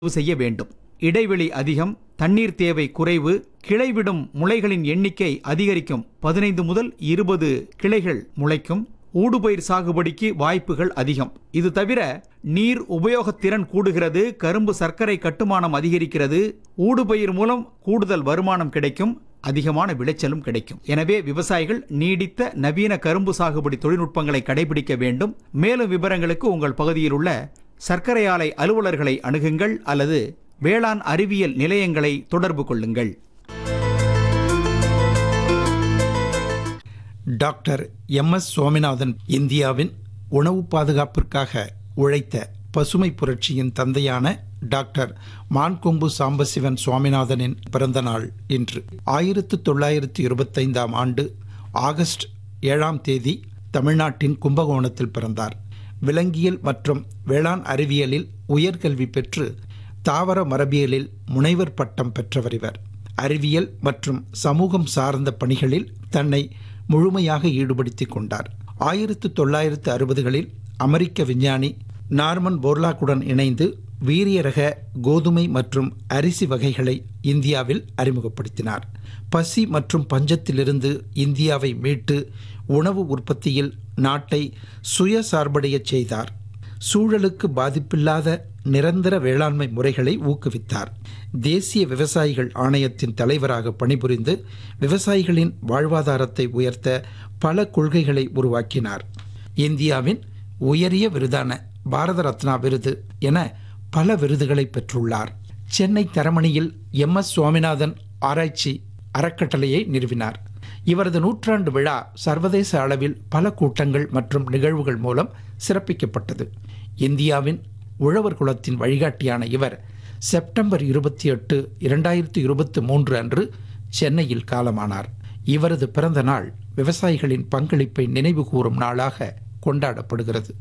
செய்ய வேண்டும். இடைவெளி அதிகம், தண்ணீர் தேவை குறைவு, கிளைவிடும் முளைகளின் எண்ணிக்கை அதிகரிக்கும். 15 முதல் 20 கிளைகள் முளைக்கும். ஊடுபயிர் சாகுபடிக்கு வாய்ப்புகள் அதிகம். இது தவிர நீர் உபயோகத்திறன் கூடுகிறது, கரும்பு சர்க்கரை கட்டுமானம் அதிகரிக்கிறது. ஊடுபயிர் மூலம் கூடுதல் வருமானம் கிடைக்கும், அதிகமான விளைச்சலும் கிடைக்கும். எனவே விவசாயிகள் நீடித்த நவீன கரும்பு சாகுபடி தொழில்நுட்பங்களை கடைபிடிக்க வேண்டும். மேலும் விவரங்களுக்கு உங்கள் பகுதியில் உள்ள சர்க்கரை ஆலை அலுவலர்களை அணுகுங்கள் அல்லது வேளாண் அறிவியல் நிலையங்களை தொடர்பு கொள்ளுங்கள். Doctor MS. சுவாமிநாதன் இந்தியாவின் உணவு பாதுகாப்பிற்காக உழைத்த பசுமை புரட்சியின் தந்தையான டாக்டர் மான்கொம்பு சாம்பசிவன் சுவாமிநாதனின் பிறந்த நாள் இன்று. 1925ஆம் ஆண்டு ஆகஸ்ட் 7ஆம் தேதி தமிழ்நாட்டின் கும்பகோணத்தில் பிறந்தார். விலங்கியல் மற்றும் வேளாண் அறிவியலில் உயர்கல்வி பெற்று தாவர மரபியலில் முனைவர் பட்டம் பெற்றவர் இவர். அறிவியல் மற்றும் சமூகம் சார்ந்த பணிகளில் தன்னை முழுமையாக ஈடுபடுத்திக் கொண்டார். 1960களில் அமெரிக்க விஞ்ஞானி நார்மன் போர்லாக்குடன் இணைந்து வீரிய ரக கோதுமை மற்றும் அரிசி வகைகளை இந்தியாவில் அறிமுகப்படுத்தினார். பசி மற்றும் பஞ்சத்திலிருந்து இந்தியாவை மீட்டு உணவு உற்பத்தியில் நாட்டை சுயசார்படையச் செய்தார். சூழலுக்கு பாதிப்பில்லாத நிரந்தர வேளாண்மை முறைகளை ஊக்குவித்தார். தேசிய விவசாயிகள் ஆணையத்தின் தலைவராக பணிபுரிந்து விவசாயிகளின் வாழ்வாதாரத்தை உயர்த்த பல கொள்கைகளை உருவாக்கினார். இந்தியாவின் உயரிய விருதான பாரத ரத்னா விருது என பல விருதுகளை பெற்றுள்ளார். சென்னை தரமணியில் எம்.எஸ். சுவாமிநாதன் ஆராய்ச்சி அறக்கட்டளையை நிறுவினார். இவரது 100ஆண்டு விழா சர்வதேச அளவில் பல கூட்டங்கள் மற்றும் நிகழ்வுகள் மூலம் சிறப்பிக்கப்பட்டது. இந்தியாவின் உழவர் குலத்தின் வழிகாட்டியான இவர் செப்டம்பர் 28, 2023 அன்று சென்னையில் காலமானார். இவரது பிறந்த நாள் விவசாயிகளின் பங்களிப்பை நினைவு கூறும் நாளாக கொண்டாடப்படுகிறது.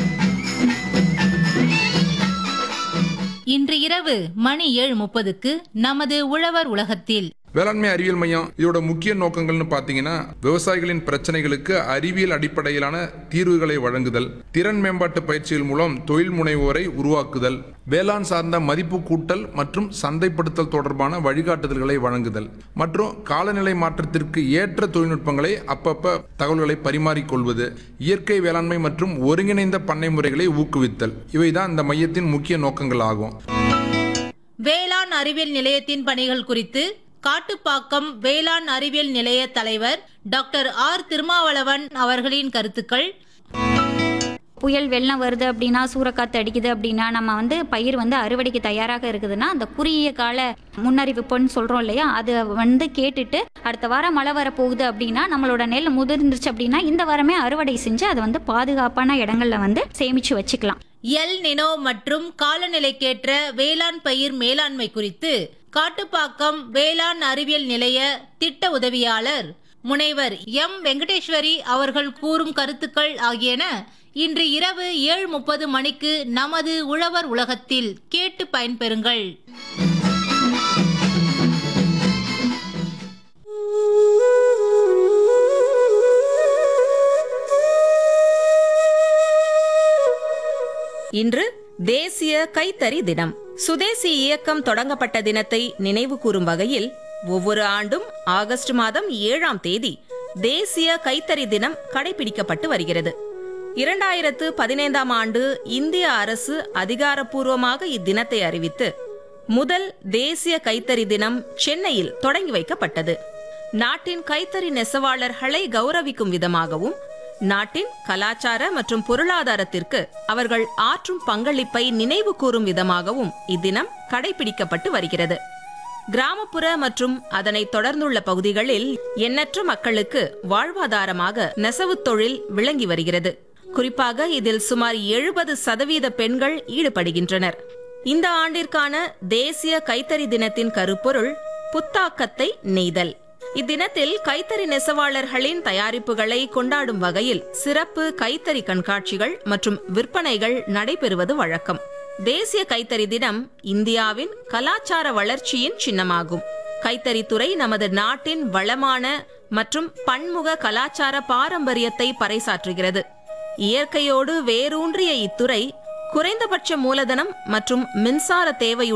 இன்று இரவு மணி 7:30க்கு நமது உழவர் உலகத்தில் வேளாண்மை அறிவியல் மையம் இதோட முக்கிய நோக்கங்கள்னு பார்த்தீங்கன்னா, விவசாயிகளின் பிரச்சனைகளுக்கு அறிவியல் அடிப்படையிலான தீர்வுகளை வழங்குதல், திறன் மேம்பாட்டு பயிற்சிகள் மூலம் தொழில் முனைவோரை உருவாக்குதல், வேளாண் சார்ந்த மதிப்பு கூட்டல் மற்றும் சந்தைப்படுத்தல் தொடர்பான வழிகாட்டுதல்களை வழங்குதல் மற்றும் காலநிலை மாற்றத்திற்கு ஏற்ற தொழில்நுட்பங்களை அப்பப்ப தகவல்களை பரிமாறிக்கொள்வது, இயற்கை வேளாண்மை மற்றும் ஒருங்கிணைந்த பண்ணை முறைகளை ஊக்குவித்தல், இவைதான் இந்த மையத்தின் முக்கிய நோக்கங்கள் ஆகும். வேளாண் அறிவியல் நிலையத்தின் பணிகள் குறித்து காட்டுப்பாக்கம் வேளாண் அறிவியல் நிலைய தலைவர் டாக்டர் ஆர். திருமாவளவன் அவர்களின் கருத்துக்கள். புயல் வெள்ளம் வருது அப்படின்னா, சூறைக்காற்று அடிக்குது அப்படின்னா, நம்ம பயிர் அறுவடைக்கு தயாராக இருக்குதுன்னா அந்த குறுகிய கால முன்னறிவிப்புன்னு சொல்கிறோம் இல்லையா, அது கேட்டுட்டு அடுத்த வாரம் மழை வரப்போகுது அப்படின்னா நம்மளோட நெல் முதிர்ந்துருச்சு அப்படின்னா இந்த வாரமே அறுவடை செஞ்சு அதை பாதுகாப்பான இடங்கள்ல சேமித்து வச்சுக்கலாம். எல் நினோ மற்றும் காலநிலைக்கேற்ற வேளாண் பயிர் மேலாண்மை குறித்து காட்டுப்பாக்கம் வேளாண் அறிவியல் நிலைய திட்ட உதவியாளர் முனைவர் எம். வெங்கடேஸ்வரி அவர்கள் கூறும் கருத்துக்கள் ஆகியன இன்று இரவு 7:30 மணிக்கு நமது உழவர் உலகத்தில் கேட்டு பயன்பெறுங்கள். இன்று தேசிய கைத்தறி தினம். சுதேசி இயக்கம் தொடங்கப்பட்ட தினத்தை நினைவு கூறும் வகையில் ஒவ்வொரு ஆண்டும் ஆகஸ்ட் மாதம் 7ஆம் தேதி தேசிய கைத்தறி தினம் கடைபிடிக்கப்பட்டு வருகிறது. 2015ஆம் ஆண்டு இந்திய அரசு அதிகாரப்பூர்வமாக இத்தினத்தை அறிவித்து முதல் தேசிய கைத்தறி தினம் சென்னையில் தொடங்கி வைக்கப்பட்டது. நாட்டின் கைத்தறி நெசவாளர்களை கௌரவிக்கும் விதமாகவும் நாட்டின் கலாச்சார மற்றும் பொருளாதாரத்திற்கு அவர்கள் ஆற்றும் பங்களிப்பை நினைவு கூறும் விதமாகவும் இத்தினம் கடைபிடிக்கப்பட்டு வருகிறது. கிராமப்புற மற்றும் அதனை தொடர்ந்துள்ள பகுதிகளில் எண்ணற்ற மக்களுக்கு வாழ்வாதாரமாக நெசவு தொழில் விளங்கி வருகிறது. குறிப்பாக இதில் சுமார் 70% பெண்கள் ஈடுபடுகின்றனர். இந்த ஆண்டிற்கான தேசிய கைத்தறி தினத்தின் கருப்பொருள் புத்தாக்கத்தை நெய்தல். இத்தினத்தில் கைத்தறி நெசவாளர்களின் தயாரிப்புகளை கொண்டாடும் வகையில் சிறப்பு கைத்தறி கண்காட்சிகள் மற்றும் விற்பனைகள் நடைபெறுவது வழக்கம். தேசிய கைத்தறி தினம் இந்தியாவின் கலாச்சார வளர்ச்சியின் சின்னமாகும். கைத்தறித்துறை நமது நாட்டின் வளமான மற்றும் பன்முக கலாச்சார பாரம்பரியத்தை பறைசாற்றுகிறது. இயற்கையோடு வேரூன்றிய இத்துறை குறைந்தபட்ச மூலதனம் மற்றும் மின்சார தேவையுடன்